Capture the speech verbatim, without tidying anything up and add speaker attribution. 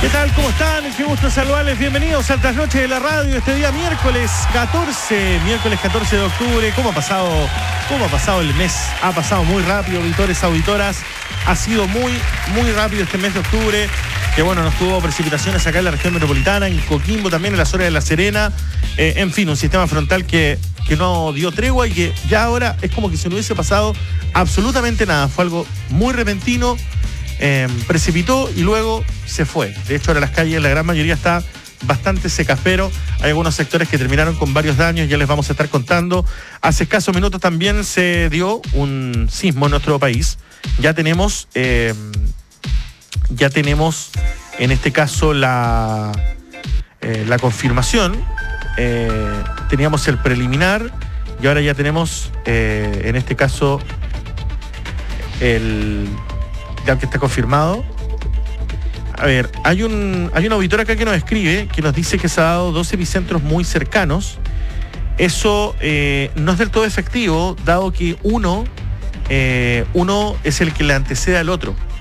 Speaker 1: ¿Qué tal? ¿Cómo están? Qué gusto saludarles. Bienvenidos a Altas Noches de la Radio. Este día miércoles catorce, miércoles catorce de octubre. ¿Cómo ha pasado? ¿Cómo ha pasado el mes? Ha pasado muy rápido, auditores, auditoras. Ha sido muy, muy rápido este mes de octubre. Que bueno, nos tuvo precipitaciones acá en la región metropolitana, en Coquimbo, también en las horas de La Serena. Eh, en fin, un sistema frontal que, que no dio tregua y que ya ahora es como que si no hubiese pasado absolutamente nada. Fue algo muy repentino. Eh, precipitó y luego se fue. De hecho, ahora las calles, la gran mayoría está bastante secas, pero hay algunos sectores que terminaron con varios daños, ya les vamos a estar contando. Hace escasos minutos también se dio un sismo en nuestro país. Ya tenemos, eh, ya tenemos en este caso la, eh, la confirmación. Eh, teníamos el preliminar y ahora ya tenemos, eh, en este caso, el... ya que está confirmado. A ver, hay un hay un auditor acá que nos escribe, que nos dice que se ha dado dos epicentros muy cercanos. Eso eh, no es del todo efectivo, dado que uno, eh, uno es el que le antecede al otro.